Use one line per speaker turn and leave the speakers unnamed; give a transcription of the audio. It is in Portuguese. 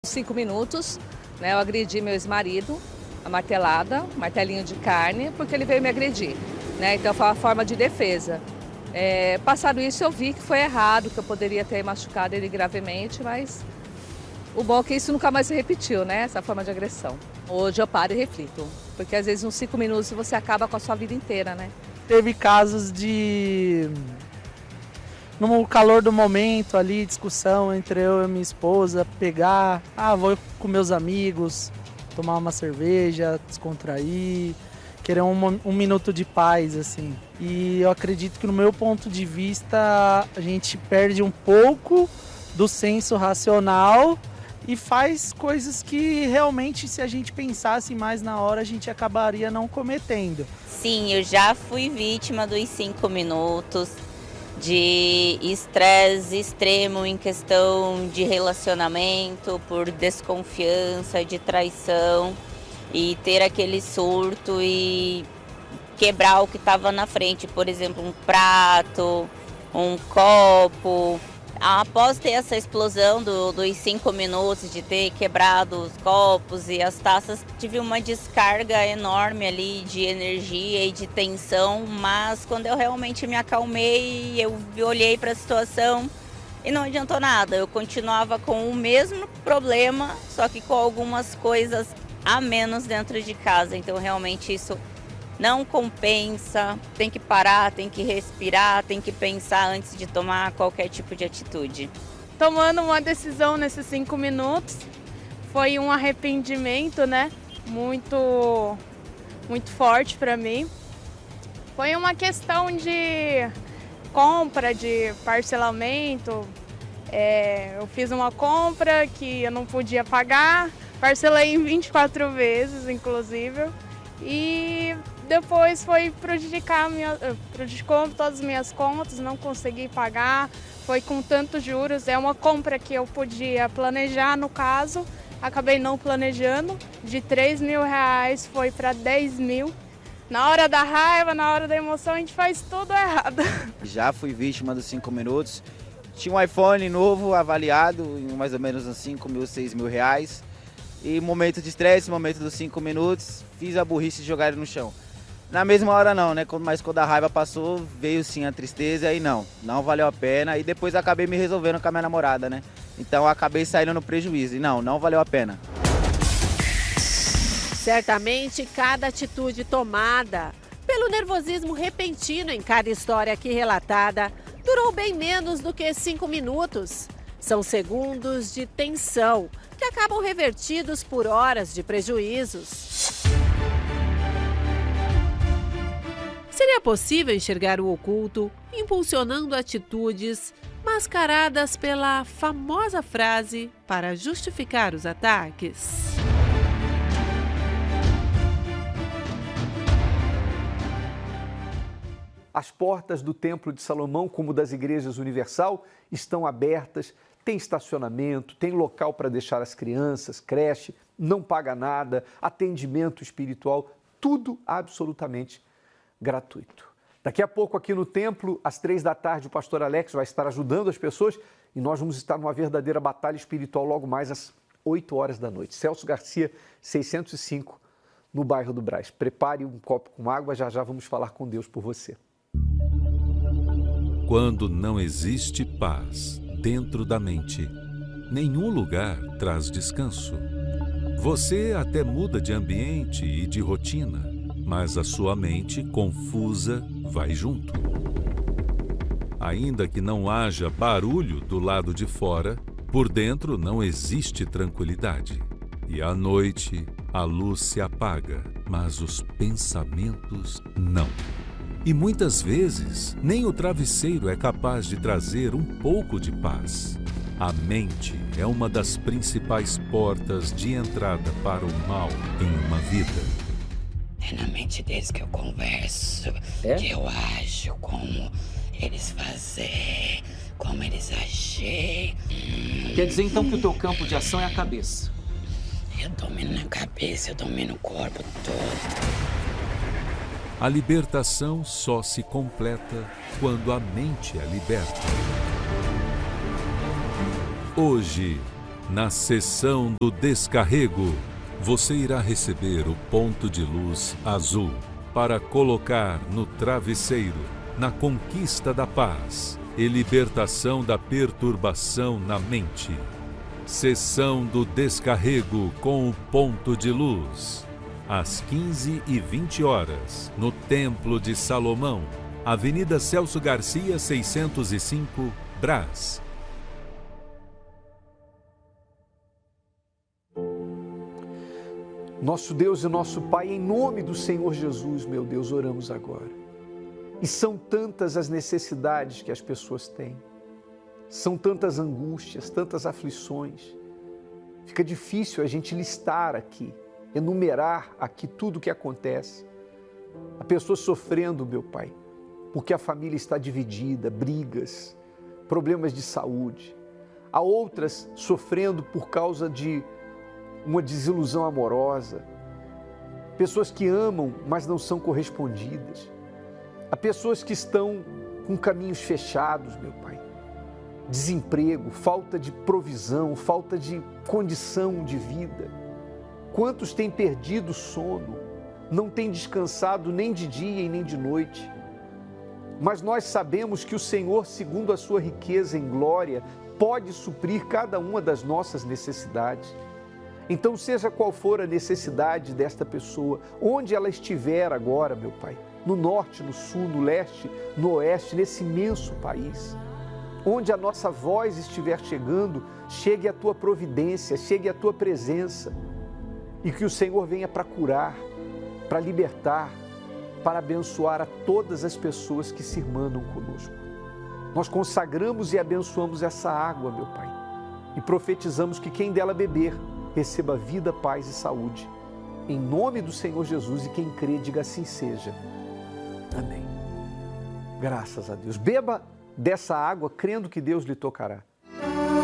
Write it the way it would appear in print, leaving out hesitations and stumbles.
5 minutos, né, eu agredi meu ex-marido, a martelada, martelinho de carne, porque ele veio me agredir, né, então foi uma forma de defesa. Passado isso eu vi que foi errado, que eu poderia ter machucado ele gravemente, mas o bom é que isso nunca mais se repetiu, né, essa forma de agressão. Hoje eu paro e reflito, porque às vezes uns 5 minutos você acaba com a sua vida inteira, né.
Teve casos de, no calor do momento ali, discussão entre eu e minha esposa, pegar, vou com meus amigos, tomar uma cerveja, descontrair, querer um minuto de paz, assim. E eu acredito que no meu ponto de vista, a gente perde um pouco do senso racional e faz coisas que realmente, se a gente pensasse mais na hora, a gente acabaria não cometendo.
Sim, eu já fui vítima dos 5 minutos. De estresse extremo em questão de relacionamento, por desconfiança, de traição, e ter aquele surto e quebrar o que estava na frente, por exemplo, um prato, um copo. Após ter essa explosão dos 5 minutos, de ter quebrado os copos e as taças, tive uma descarga enorme ali de energia e de tensão, mas quando eu realmente me acalmei, eu olhei para a situação e não adiantou nada. Eu continuava com o mesmo problema, só que com algumas coisas a menos dentro de casa, então realmente isso não compensa, tem que parar, tem que respirar, tem que pensar antes de tomar qualquer tipo de atitude.
Tomando uma decisão nesses 5 minutos, foi um arrependimento, né? Muito forte para mim. Foi uma questão de compra, de parcelamento. Eu fiz uma compra que eu não podia pagar, parcelei em 24 vezes, inclusive, e depois prejudicou todas as minhas contas, não consegui pagar, foi com tantos juros. É uma compra que eu podia planejar, no caso, acabei não planejando, de R$3.000 foi para 10 mil. Na hora da raiva, na hora da emoção, a gente faz tudo errado.
Já fui vítima dos 5 minutos, tinha um iPhone novo avaliado em mais ou menos uns 5 mil, 6 mil reais. E momento de estresse, momento dos 5 minutos, fiz a burrice de jogar ele no chão. Na mesma hora não, né? Mas quando a raiva passou, veio sim a tristeza e não valeu a pena. E depois acabei me resolvendo com a minha namorada, né? Então acabei saindo no prejuízo e não valeu a pena.
Certamente cada atitude tomada pelo nervosismo repentino em cada história aqui relatada durou bem menos do que 5 minutos. São segundos de tensão que acabam revertidos por horas de prejuízos. Seria possível enxergar o oculto, impulsionando atitudes mascaradas pela famosa frase para justificar os ataques?
As portas do Templo de Salomão, como das igrejas universal, estão abertas, tem estacionamento, tem local para deixar as crianças, creche, não paga nada, atendimento espiritual, tudo absolutamente gratuito. Daqui a pouco aqui no templo, às 3 da tarde, o pastor Alex vai estar ajudando as pessoas e nós vamos estar numa verdadeira batalha espiritual logo mais às 8 horas da noite. Celso Garcia, 605, no bairro do Brás. Prepare um copo com água, já vamos falar com Deus por você.
Quando não existe paz dentro da mente, nenhum lugar traz descanso. Você até muda de ambiente e de rotina, mas a sua mente confusa vai junto. Ainda que não haja barulho do lado de fora, por dentro não existe tranquilidade. E à noite a luz se apaga, mas os pensamentos não. E muitas vezes nem o travesseiro é capaz de trazer um pouco de paz. A mente é uma das principais portas de entrada para o mal em uma vida.
É na mente deles que eu converso, que eu ajo, como eles fazem, como eles agem.
Quer dizer então que o teu campo de ação é a cabeça?
Eu domino na cabeça, eu domino o corpo todo.
A libertação só se completa quando a mente é liberta. Hoje, Na sessão do descarrego, você irá receber o ponto de luz azul para colocar no travesseiro, na conquista da paz e libertação da perturbação na mente. Sessão do descarrego com o ponto de luz. Às 15h20, no Templo de Salomão, Avenida Celso Garcia, 605, Brás.
Nosso Deus e nosso Pai, em nome do Senhor Jesus, meu Deus, oramos agora. E são tantas as necessidades que as pessoas têm. São tantas angústias, tantas aflições. Fica difícil a gente listar aqui, enumerar aqui tudo o que acontece. A pessoa sofrendo, meu Pai, porque a família está dividida, brigas, problemas de saúde. Há outras sofrendo por causa de uma desilusão amorosa, pessoas que amam, mas não são correspondidas. Há pessoas que estão com caminhos fechados, meu Pai. Desemprego, falta de provisão, falta de condição de vida. Quantos têm perdido o sono, não têm descansado nem de dia e nem de noite. Mas nós sabemos que o Senhor, segundo a sua riqueza em glória, pode suprir cada uma das nossas necessidades. Então, seja qual for a necessidade desta pessoa, onde ela estiver agora, meu Pai, no norte, no sul, no leste, no oeste, nesse imenso país, onde a nossa voz estiver chegando, chegue a Tua providência, chegue a Tua presença, e que o Senhor venha para curar, para libertar, para abençoar a todas as pessoas que se irmanam conosco. Nós consagramos e abençoamos essa água, meu Pai, e profetizamos que quem dela beber, receba vida, paz e saúde. Em nome do Senhor Jesus, e quem crê, diga assim seja. Amém. Graças a Deus. Beba dessa água, crendo que Deus lhe tocará.